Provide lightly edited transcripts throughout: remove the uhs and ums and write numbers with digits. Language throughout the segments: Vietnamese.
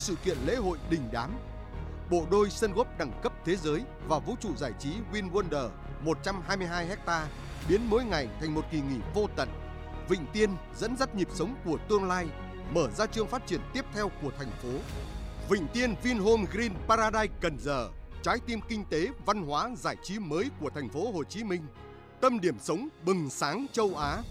Sự kiện lễ hội đình đám, bộ đôi sân golf đẳng cấp thế giới và vũ trụ giải trí Win Wonder 122 ha biến mỗi ngày thành một kỳ nghỉ vô tận. Vịnh Tiên dẫn dắt nhịp sống của tương lai, mở ra chương phát triển tiếp theo của thành phố. Vịnh Tiên Vinhome Green Paradise Cần Giờ, trái tim kinh tế, văn hóa, giải trí mới của thành phố Hồ Chí Minh. Tâm điểm sống bừng sáng châu Á.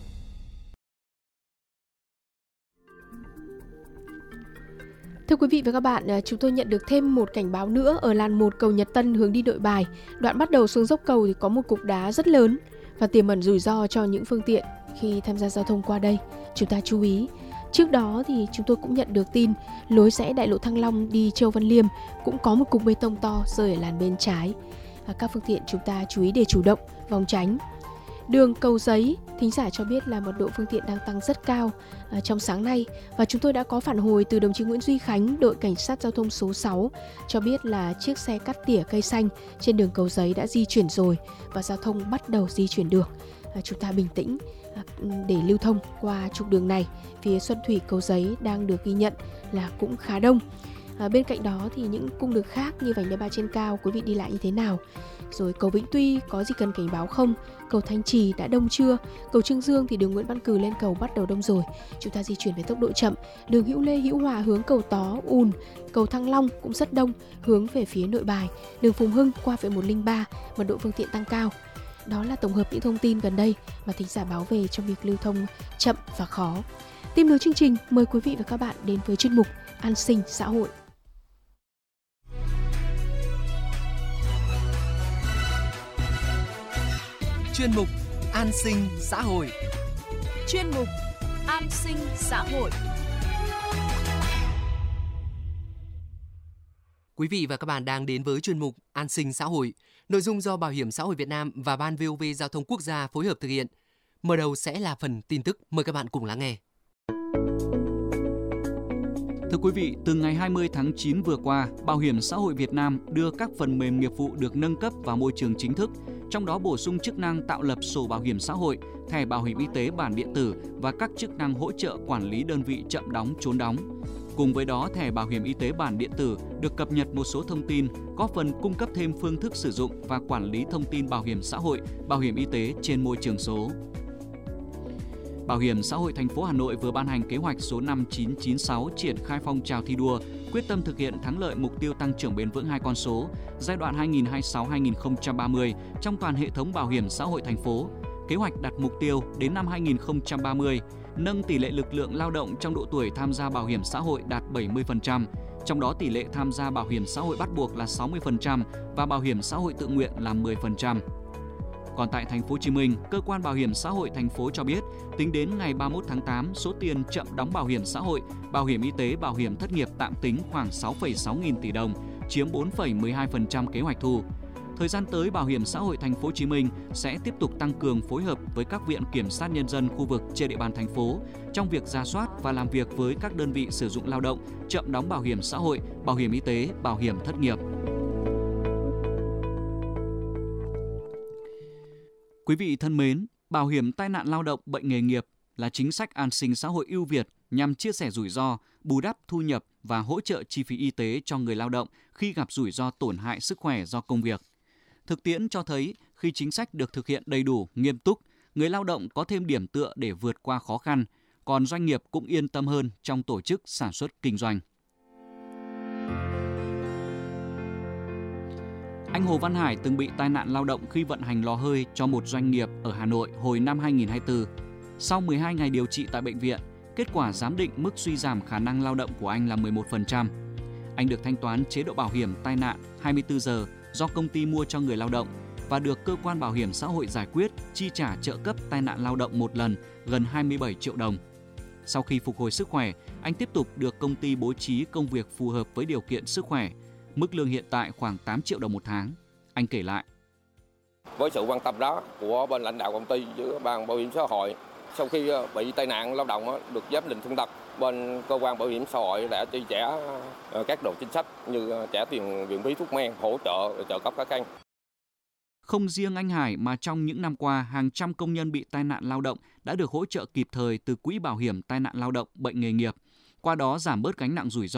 Thưa quý vị và các bạn, chúng tôi nhận được thêm một cảnh báo nữa ở làn 1 cầu Nhật Tân hướng đi Nội Bài. Đoạn bắt đầu xuống dốc cầu thì có một cục đá rất lớn và tiềm ẩn rủi ro cho những phương tiện khi tham gia giao thông qua đây. Chúng ta chú ý. Trước đó thì chúng tôi cũng nhận được tin lối rẽ đại lộ Thăng Long đi Châu Văn Liêm cũng có một cục bê tông to rơi ở làn bên trái. Các phương tiện chúng ta chú ý để chủ động, phòng tránh. Đường Cầu Giấy, thính giả cho biết là mật độ phương tiện đang tăng rất cao trong sáng nay và chúng tôi đã có phản hồi từ đồng chí Nguyễn Duy Khánh, đội cảnh sát giao thông số 6 cho biết là chiếc xe cắt tỉa cây xanh trên đường Cầu Giấy đã di chuyển rồi và giao thông bắt đầu di chuyển được. Chúng ta bình tĩnh để lưu thông qua trục đường này. Phía Xuân Thủy Cầu Giấy đang được ghi nhận là cũng khá đông. Bên cạnh đó thì những cung đường khác như vành đai 3 trên cao, quý vị đi lại như thế nào? Rồi cầu Vĩnh Tuy có gì cần cảnh báo không? Cầu Thanh Trì đã đông chưa? Cầu Trương Dương thì đường Nguyễn Văn Cừ lên cầu bắt đầu đông rồi. Chúng ta di chuyển với tốc độ chậm. Đường Hữu Lê Hữu Hòa hướng cầu Tó ùn. Cầu Thăng Long cũng rất đông hướng về phía Nội Bài. Đường Phùng Hưng qua vệ 103 mật độ phương tiện tăng cao. Đó là tổng hợp những thông tin gần đây mà thính giả báo về trong việc lưu thông chậm và khó. Tiếp nối chương trình, mời quý vị và các bạn đến với chuyên mục An sinh xã hội. Chuyên mục An sinh xã hội. Chuyên mục An sinh xã hội. Quý vị và các bạn đang đến với chuyên mục An sinh xã hội, nội dung do Bảo hiểm xã hội Việt Nam và Ban VOV Giao thông Quốc gia phối hợp thực hiện. Mở đầu sẽ là phần tin tức, mời các bạn cùng lắng nghe. Thưa quý vị, từ ngày 20 tháng 9 vừa qua, Bảo hiểm xã hội Việt Nam đưa các phần mềm nghiệp vụ được nâng cấp vào môi trường chính thức, trong đó bổ sung chức năng tạo lập sổ bảo hiểm xã hội, thẻ bảo hiểm y tế bản điện tử và các chức năng hỗ trợ quản lý đơn vị chậm đóng, trốn đóng. Cùng với đó, thẻ bảo hiểm y tế bản điện tử được cập nhật một số thông tin, góp phần cung cấp thêm phương thức sử dụng và quản lý thông tin bảo hiểm xã hội, bảo hiểm y tế trên môi trường số. Bảo hiểm xã hội thành phố Hà Nội vừa ban hành kế hoạch số 5996 triển khai phong trào thi đua, quyết tâm thực hiện thắng lợi mục tiêu tăng trưởng bền vững 2 con số giai đoạn 2026-2030 trong toàn hệ thống bảo hiểm xã hội thành phố. Kế hoạch đặt mục tiêu đến năm 2030, nâng tỷ lệ lực lượng lao động trong độ tuổi tham gia bảo hiểm xã hội đạt 70%, trong đó tỷ lệ tham gia bảo hiểm xã hội bắt buộc là 60% và bảo hiểm xã hội tự nguyện là 10%. Còn tại thành phố Hồ Chí Minh, cơ quan bảo hiểm xã hội thành phố cho biết, tính đến ngày 31 tháng 8, số tiền chậm đóng bảo hiểm xã hội, bảo hiểm y tế, bảo hiểm thất nghiệp tạm tính khoảng 6,6 nghìn tỷ đồng, chiếm 4,12% kế hoạch thu. Thời gian tới, Bảo hiểm xã hội thành phố Hồ Chí Minh sẽ tiếp tục tăng cường phối hợp với các viện kiểm sát nhân dân khu vực trên địa bàn thành phố trong việc rà soát và làm việc với các đơn vị sử dụng lao động chậm đóng bảo hiểm xã hội, bảo hiểm y tế, bảo hiểm thất nghiệp. Quý vị thân mến, bảo hiểm tai nạn lao động bệnh nghề nghiệp là chính sách an sinh xã hội ưu việt nhằm chia sẻ rủi ro, bù đắp thu nhập và hỗ trợ chi phí y tế cho người lao động khi gặp rủi ro tổn hại sức khỏe do công việc. Thực tiễn cho thấy khi chính sách được thực hiện đầy đủ, nghiêm túc, người lao động có thêm điểm tựa để vượt qua khó khăn, còn doanh nghiệp cũng yên tâm hơn trong tổ chức sản xuất kinh doanh. Anh Hồ Văn Hải từng bị tai nạn lao động khi vận hành lò hơi cho một doanh nghiệp ở Hà Nội hồi năm 2024. Sau 12 ngày điều trị tại bệnh viện, kết quả giám định mức suy giảm khả năng lao động của anh là 11%. Anh được thanh toán chế độ bảo hiểm tai nạn 24 giờ do công ty mua cho người lao động và được cơ quan bảo hiểm xã hội giải quyết chi trả trợ cấp tai nạn lao động một lần gần 27 triệu đồng. Sau khi phục hồi sức khỏe, anh tiếp tục được công ty bố trí công việc phù hợp với điều kiện sức khỏe. Mức lương hiện tại khoảng 8 triệu đồng một tháng. Anh kể lại. Với sự quan tâm đó của bên lãnh đạo công ty với ban bảo hiểm xã hội, sau khi bị tai nạn lao động được giám định thương tật, bên cơ quan bảo hiểm xã hội đã chi trả các đồ chính sách như trả tiền viện phí thuốc men, hỗ trợ trợ cấp các anh. Không riêng anh Hải mà trong những năm qua, hàng trăm công nhân bị tai nạn lao động đã được hỗ trợ kịp thời từ Quỹ Bảo hiểm tai nạn lao động bệnh nghề nghiệp. Qua đó giảm bớt gánh nặng rủi ro,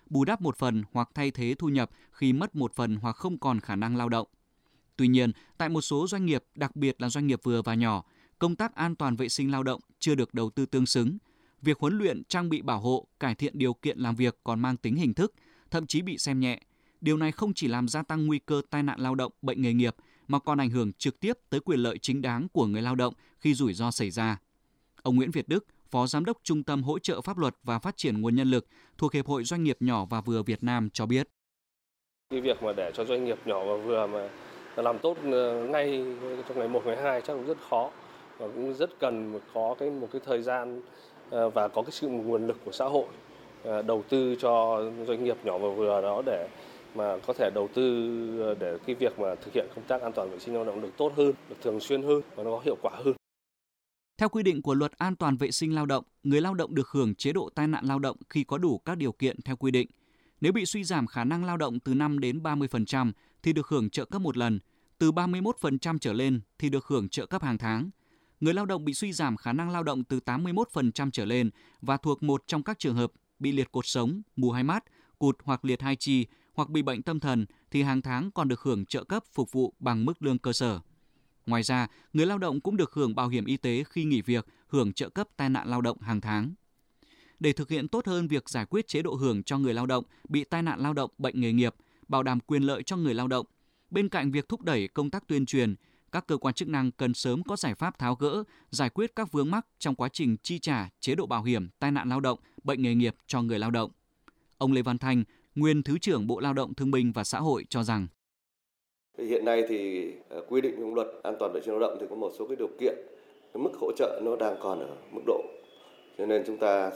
bù đắp một phần hoặc thay thế thu nhập khi mất một phần hoặc không còn khả năng lao động. Tuy nhiên, tại một số doanh nghiệp, đặc biệt là doanh nghiệp vừa và nhỏ, công tác an toàn vệ sinh lao động chưa được đầu tư tương xứng. Việc huấn luyện, trang bị bảo hộ, cải thiện điều kiện làm việc còn mang tính hình thức, thậm chí bị xem nhẹ. Điều này không chỉ làm gia tăng nguy cơ tai nạn lao động, bệnh nghề nghiệp, mà còn ảnh hưởng trực tiếp tới quyền lợi chính đáng của người lao động khi rủi ro xảy ra. Ông Nguyễn Việt Đức, Phó Giám đốc Trung tâm Hỗ trợ Pháp luật và Phát triển Nguồn Nhân lực thuộc Hiệp hội Doanh nghiệp nhỏ và vừa Việt Nam cho biết. Cái việc mà để cho doanh nghiệp nhỏ và vừa mà làm tốt ngay trong ngày 1, ngày 2 chắc cũng rất khó, và cũng rất cần có một cái thời gian và có cái sự nguồn lực của xã hội đầu tư cho doanh nghiệp nhỏ và vừa đó để mà có thể đầu tư để cái việc mà thực hiện công tác an toàn vệ sinh lao động được tốt hơn, được thường xuyên hơn và nó có hiệu quả hơn. Theo quy định của Luật An toàn vệ sinh lao động, người lao động được hưởng chế độ tai nạn lao động khi có đủ các điều kiện theo quy định. Nếu bị suy giảm khả năng lao động từ 5 đến 30% thì được hưởng trợ cấp một lần, từ 31% trở lên thì được hưởng trợ cấp hàng tháng. Người lao động bị suy giảm khả năng lao động từ 81% trở lên và thuộc một trong các trường hợp bị liệt cột sống, mù hai mắt, cụt hoặc liệt hai chi hoặc bị bệnh tâm thần thì hàng tháng còn được hưởng trợ cấp phục vụ bằng mức lương cơ sở. Ngoài ra, người lao động cũng được hưởng bảo hiểm y tế khi nghỉ việc, hưởng trợ cấp tai nạn lao động hàng tháng. Để thực hiện tốt hơn việc giải quyết chế độ hưởng cho người lao động bị tai nạn lao động, bệnh nghề nghiệp, bảo đảm quyền lợi cho người lao động, bên cạnh việc thúc đẩy công tác tuyên truyền, các cơ quan chức năng cần sớm có giải pháp tháo gỡ, giải quyết các vướng mắc trong quá trình chi trả chế độ bảo hiểm tai nạn lao động, bệnh nghề nghiệp cho người lao động. Ông Lê Văn Thanh, nguyên Thứ trưởng Bộ Lao động Thương binh và Xã hội cho rằng hiện nay thì quy định trong Luật An toàn vệ sinh lao động thì có một số cái điều kiện, cái mức hỗ trợ nó đang còn ở mức độ, cho nên chúng ta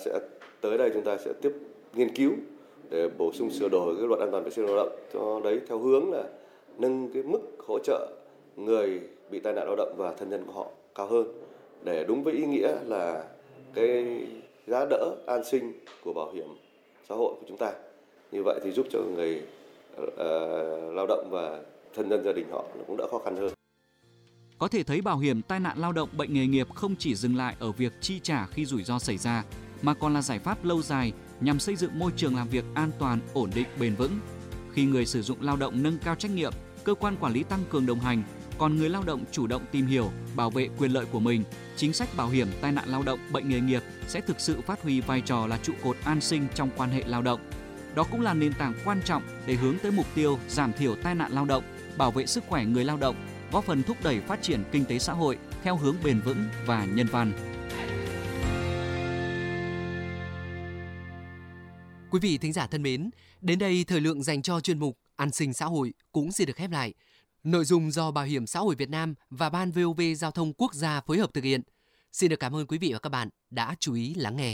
sẽ tiếp nghiên cứu để bổ sung sửa đổi cái Luật An toàn vệ sinh lao động cho đấy theo hướng là nâng cái mức hỗ trợ người bị tai nạn lao động và thân nhân của họ cao hơn, để đúng với ý nghĩa là cái giá đỡ an sinh của bảo hiểm xã hội của chúng ta. Như vậy thì giúp cho người lao động và thân nhân gia đình họ cũng đỡ khó khăn hơn. Có thể thấy bảo hiểm tai nạn lao động, bệnh nghề nghiệp không chỉ dừng lại ở việc chi trả khi rủi ro xảy ra, mà còn là giải pháp lâu dài nhằm xây dựng môi trường làm việc an toàn, ổn định, bền vững. Khi người sử dụng lao động nâng cao trách nhiệm, cơ quan quản lý tăng cường đồng hành, còn người lao động chủ động tìm hiểu, bảo vệ quyền lợi của mình, chính sách bảo hiểm tai nạn lao động, bệnh nghề nghiệp sẽ thực sự phát huy vai trò là trụ cột an sinh trong quan hệ lao động. Đó cũng là nền tảng quan trọng để hướng tới mục tiêu giảm thiểu tai nạn lao động, bảo vệ sức khỏe người lao động, góp phần thúc đẩy phát triển kinh tế xã hội theo hướng bền vững và nhân văn. Quý vị thính giả thân mến, đến đây thời lượng dành cho chuyên mục An sinh xã hội cũng xin được khép lại. Nội dung do Bảo hiểm xã hội Việt Nam và Ban VOV Giao thông Quốc gia phối hợp thực hiện. Xin được cảm ơn quý vị và các bạn đã chú ý lắng nghe.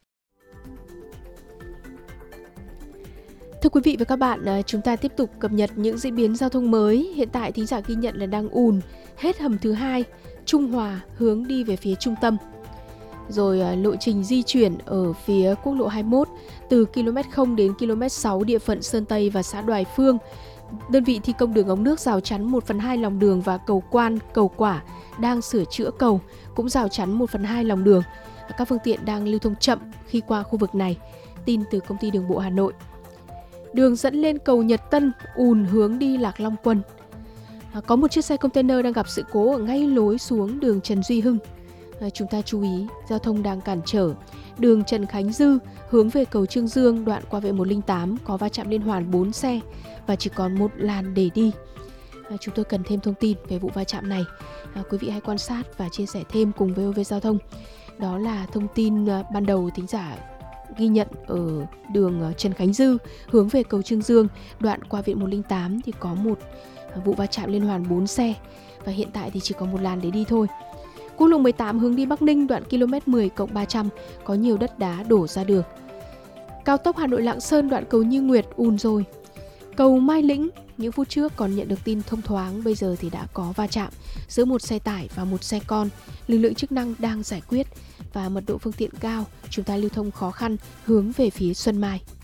Thưa quý vị và các bạn, chúng ta tiếp tục cập nhật những diễn biến giao thông mới. Hiện tại thính giả ghi nhận là đang ùn hết hầm thứ 2, Trung Hòa hướng đi về phía trung tâm. Rồi lộ trình di chuyển ở phía quốc lộ 21 từ km 0 đến km 6 địa phận Sơn Tây và xã Đoài Phương. Đơn vị thi công đường ống nước rào chắn 1/2 lòng đường và cầu Quan, cầu Quả đang sửa chữa cầu, cũng rào chắn 1/2 lòng đường. Các phương tiện đang lưu thông chậm khi qua khu vực này. Tin từ Công ty Đường bộ Hà Nội. Đường dẫn lên cầu Nhật Tân ùn hướng đi Lạc Long Quân. Có một chiếc xe container đang gặp sự cố ở ngay lối xuống đường Trần Duy Hưng. Chúng ta chú ý, giao thông đang cản trở. Đường Trần Khánh Dư hướng về cầu Trương Dương đoạn qua vệ 108 có va chạm liên hoàn 4 xe và chỉ còn một làn để đi. Chúng tôi cần thêm thông tin về vụ va chạm này. Quý vị hãy quan sát và chia sẻ thêm cùng VOV Giao thông. Đó là thông tin ban đầu thính giả ghi nhận ở đường Trần Khánh Dư hướng về cầu Trương Dương đoạn qua viện 108 thì có một vụ va chạm liên hoàn 4 xe và hiện tại thì chỉ có một làn để đi thôi. Quốc lộ 18 hướng đi Bắc Ninh đoạn km 10+300 có nhiều đất đá đổ ra đường. Cao tốc Hà Nội Lạng Sơn đoạn cầu Như Nguyệt ùn rồi. Cầu Mai Lĩnh những phút trước còn nhận được tin thông thoáng, bây giờ thì đã có va chạm giữa một xe tải và một xe con. Lực lượng chức năng đang giải quyết và mật độ phương tiện cao, chúng ta lưu thông khó khăn hướng về phía Xuân Mai.